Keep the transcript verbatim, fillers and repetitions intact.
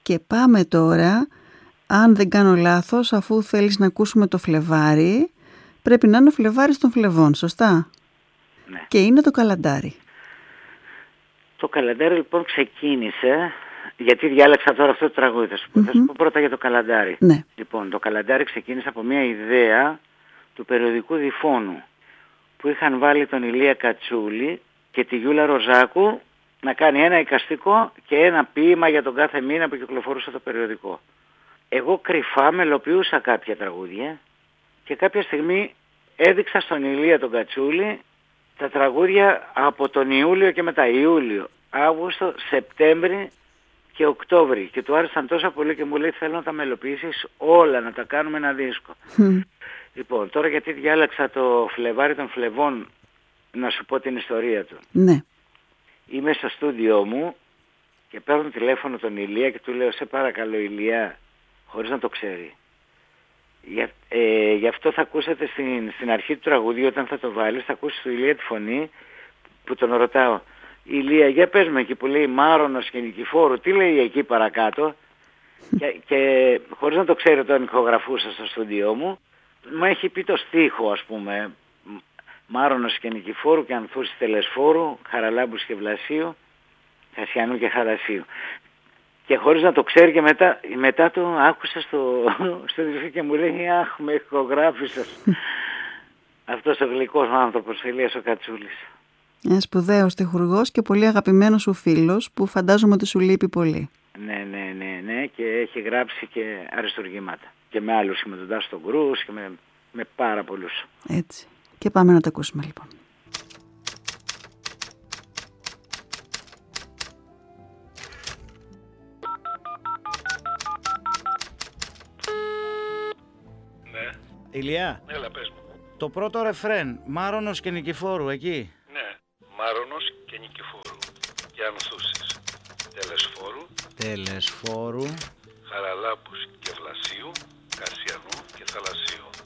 Και πάμε τώρα, αν δεν κάνω λάθος, αφού θέλεις να ακούσουμε το Φλεβάρι, πρέπει να είναι ο Φλεβάρης των Φλεβών, σωστά? Ναι. Και είναι το Καλαντάρι. Το Καλαντάρι λοιπόν ξεκίνησε, γιατί διάλεξα τώρα αυτό το τραγούδι, θα σου πω, mm-hmm. θα σου πω πρώτα για το Καλαντάρι. Ναι. Λοιπόν, το Καλαντάρι ξεκίνησε από μια ιδέα του περιοδικού Διφώνου, που είχαν βάλει τον Ηλία Κατσούλη και τη Γιούλα Ροζάκου να κάνει ένα εικαστικό και ένα ποίημα για τον κάθε μήνα που κυκλοφορούσε το περιοδικό. Εγώ κρυφά μελοποιούσα κάποια τραγούδια και κάποια στιγμή έδειξα στον Ηλία τον Κατσούλη τα τραγούδια από τον Ιούλιο και μετά, Ιούλιο, Αύγουστο, Σεπτέμβρη και Οκτώβρη, και του άρεσαν τόσο πολύ και μου λέει θέλω να τα μελοποιήσεις όλα, να τα κάνουμε ένα δίσκο. Mm. Λοιπόν, τώρα γιατί διάλεξα το Φλεβάρι των Φλεβών, να σου πω την ιστορία του. Ναι. Είμαι στο στούντιό μου και παίρνω τηλέφωνο τον Ηλία και του λέω σε παρακαλώ Ηλία, χωρίς να το ξέρει. Για, ε, γι' αυτό θα ακούσετε στην, στην αρχή του τραγουδιού, όταν θα το βάλεις, θα ακούσεις του Ηλία τη φωνή που τον ρωτάω. Ηλία, για πες με εκεί που λέει Μάρονος και Νικηφόρου, τι λέει εκεί παρακάτω? και, και χωρίς να το ξέρει όταν ηχογραφούσα στο στούντιό μου, μου έχει πει το στίχο, ας πούμε, Μάρονος και Νικηφόρου και Ανθούς Τελεσφόρου, Χαραλάμπους και Βλασίου, Χασιανού και Χαρασίου. Και χωρίς να το ξέρει και μετά, μετά το άκουσα στο, στο διευθυντή και μου λέει αχ, με ηχογράφησες. Αυτός ο γλυκός άνθρωπος, Ηλίας ο Κατσούλης. Ένα σπουδαίος τεχουργός και πολύ αγαπημένος σου φίλος που φαντάζομαι ότι σου λείπει πολύ. Ναι, ναι, ναι, ναι, και έχει γράψει και αριστουργήματα. Και με άλλους, και με τον Τάσο τον Κρούς και με, με πάρα πολλούς. Έτσι. Και πάμε να τα ακούσουμε λοιπόν. Ναι. Ηλιά. Έλα, πες μου. Το πρώτο ρεφρέν, Μάρονος και Νικηφόρου, εκεί. Ναι, Μάρονος και Νικηφόρου και Ανθούσης Τελεσφόρου, Τελεσφόρου, Χαραλάμπους και Βλασίου, Κασιανού και Θαλασσίου.